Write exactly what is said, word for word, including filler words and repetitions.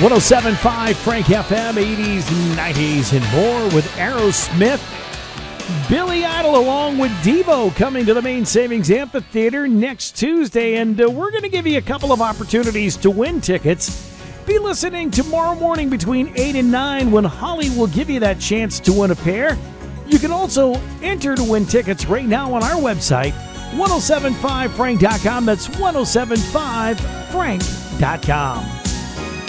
one oh seven point five Frank F M, eighties, nineties, and more with Aerosmith. Billy Idol along with Devo coming to the Main Savings Amphitheater next Tuesday, and uh, we're going to give you a couple of opportunities to win tickets. Be listening tomorrow morning between eight and nine when Holly will give you that chance to win a pair. You can also enter to win tickets right now on our website, ten seventy-five frank dot com. That's ten seventy-five frank dot com.